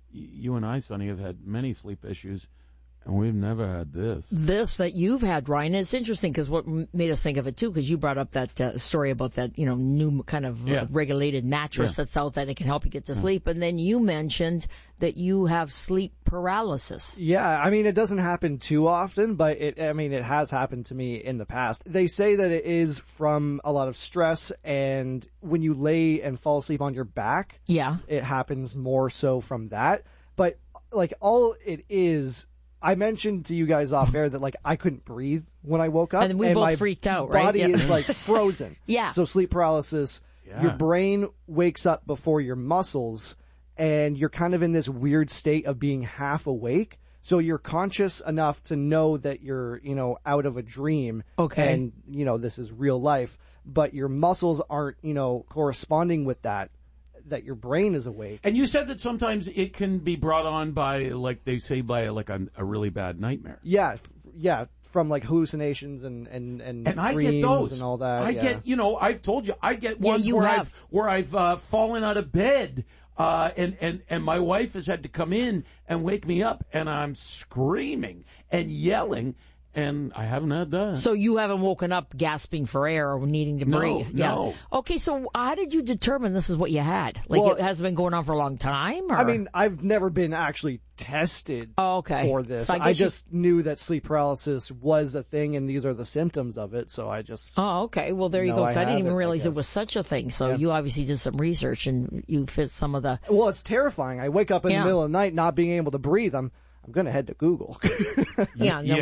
you and I, Sonny, have had many sleep issues, and we've never had this. This that you've had, Ryan, it's interesting because what made us think of it too, because you brought up that story about that, new kind of regulated mattress that's out that it can help you get to sleep. And then you mentioned that you have sleep paralysis. Yeah, I mean, it doesn't happen too often, but it has happened to me in the past. They say that it is from a lot of stress, and when you lay and fall asleep on your back, it happens more so from that. But like all it is, I mentioned to you guys off air that like I couldn't breathe when I woke up, and we both freaked out. Right? Body is like frozen. So sleep paralysis. Your brain wakes up before your muscles, and you're kind of in this weird state of being half awake. So you're conscious enough to know that you're, out of a dream. Okay. And, this is real life. But your muscles aren't, corresponding with that your brain is awake. And you said that sometimes it can be brought on by, like they say, by a really bad nightmare. Yeah. From like hallucinations and I dreams get those. And all that. I get, I've told you, I get ones where I've fallen out of bed. And my wife has had to come in and wake me up, and I'm screaming and yelling, and I haven't had that. So you haven't woken up gasping for air or needing to breathe? No. Okay, so how did you determine this is what you had? It has been going on for a long time? Or? I mean, I've never been actually tested for this. So I just knew that sleep paralysis was a thing, and these are the symptoms of it, so I just... Oh, okay. Well, there you go. So I didn't even realize it was such a thing. So you obviously did some research, and you fit some of the... Well, it's terrifying. I wake up in the middle of the night not being able to breathe. I'm going to head to Google. Because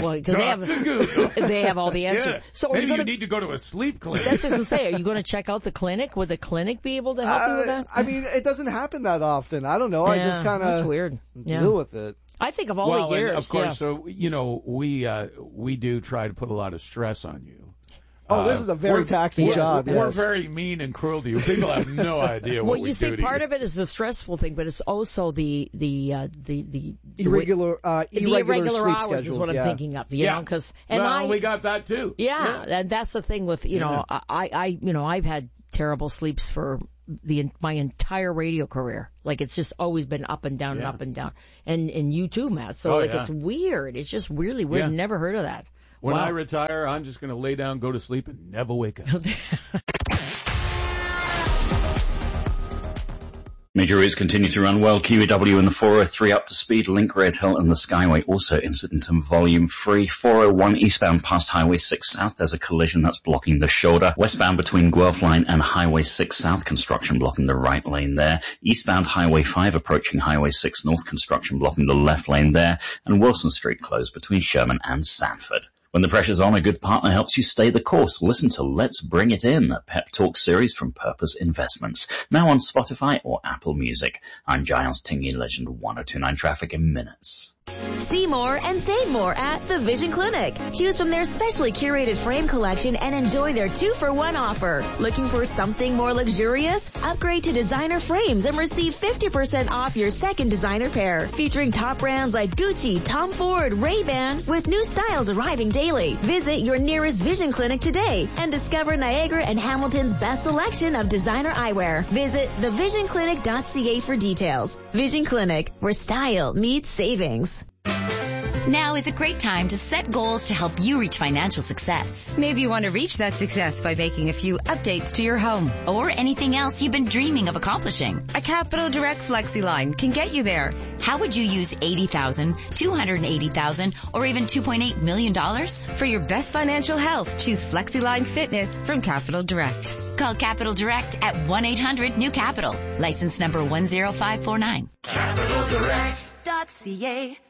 they have all the answers. Yeah. So maybe you need to go to a sleep clinic. That's what I was going to say. Are you going to check out the clinic? Would the clinic be able to help you with that? I mean, it doesn't happen that often. I don't know. I just kind of deal with it. I think of all the years. And of course, so, we do try to put a lot of stress on you. Oh, this is a very taxing job. We're very mean and cruel to you. People have no idea what we do. Well, you see, part of it is the stressful thing, but it's also the irregular sleep hours schedules, is what I'm thinking of. You know, because we got that too. Yeah, and that's the thing with I've had terrible sleeps for my entire radio career. Like it's just always been up and down and up and down, and you too, Matt. So it's weird. It's just really weird. Yeah. Never heard of that. When I retire, I'm just going to lay down, go to sleep, and never wake up. Major routes continue to run well. QEW and the 403 up to speed. Link Red Hill and the Skyway also incident and volume free. 401 eastbound past Highway 6 South. There's a collision that's blocking the shoulder. Westbound between Guelph Line and Highway 6 South. Construction blocking the right lane there. Eastbound Highway 5 approaching Highway 6 North. Construction blocking the left lane there. And Wilson Street closed between Sherman and Sanford. When the pressure's on, a good partner helps you stay the course. Listen to Let's Bring It In, a pep talk series from Purpose Investments. Now on Spotify or Apple Music. I'm Giles Tingy, Legend 1029 traffic in minutes. See more and save more at The Vision Clinic. Choose from their specially curated frame collection and enjoy their 2-for-1 offer. Looking for something more luxurious? Upgrade to designer frames and receive 50% off your second designer pair. Featuring top brands like Gucci, Tom Ford, Ray-Ban, with new styles arriving daily. Visit your nearest Vision Clinic today and discover Niagara and Hamilton's best selection of designer eyewear. Visit thevisionclinic.ca for details. Vision Clinic, where style meets savings. Now is a great time to set goals to help you reach financial success. Maybe you want to reach that success by making a few updates to your home. Or anything else you've been dreaming of accomplishing. A Capital Direct FlexiLine can get you there. How would you use $80,000, $280,000, or even $2.8 million? For your best financial health, choose FlexiLine Fitness from Capital Direct. Call Capital Direct at 1-800-NEW-CAPITAL. License number 10549. CapitalDirect.ca.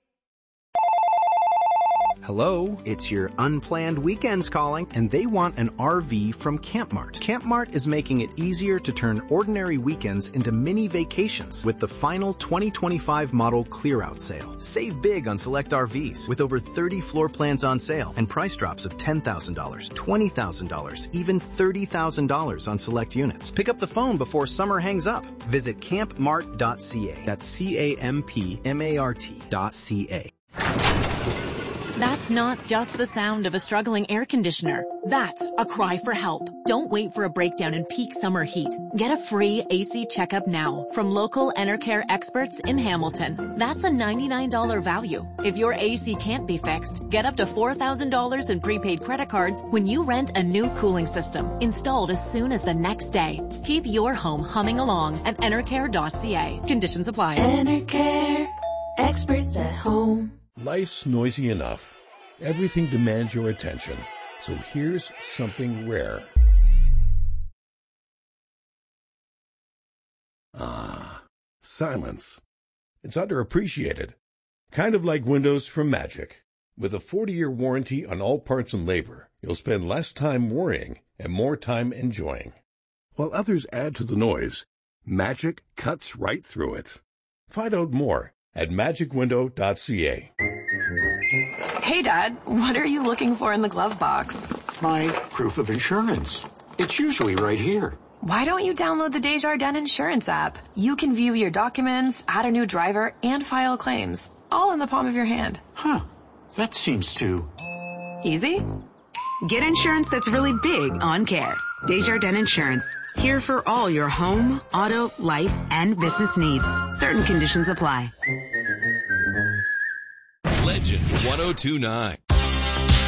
Hello, it's your unplanned weekends calling, and they want an RV from Campmart. Campmart is making it easier to turn ordinary weekends into mini vacations with the final 2025 model clear-out sale. Save big on select RVs with over 30 floor plans on sale and price drops of $10,000, $20,000, even $30,000 on select units. Pick up the phone before summer hangs up. Visit campmart.ca. That's CAMPMART.ca. That's not just the sound of a struggling air conditioner. That's a cry for help. Don't wait for a breakdown in peak summer heat. Get a free AC checkup now from local Enercare experts in Hamilton. That's a $99 value. If your AC can't be fixed, get up to $4,000 in prepaid credit cards when you rent a new cooling system, installed as soon as the next day. Keep your home humming along at enercare.ca. Conditions apply. Enercare, experts at home. Life's noisy enough. Everything demands your attention. So here's something rare. Silence. It's underappreciated. Kind of like windows from Magic. With a 40-year warranty on all parts and labor, you'll spend less time worrying and more time enjoying. While others add to the noise, Magic cuts right through it. Find out more at magicwindow.ca. Hey, Dad, what are you looking for in the glove box? My proof of insurance. It's usually right here. Why don't you download the Desjardins Insurance app? You can view your documents, add a new driver, and file claims, all in the palm of your hand. Huh. That seems too... easy? Get insurance that's really big on care. Desjardins Insurance. Here for all your home, auto, life, and business needs. Certain conditions apply. Legend 1029.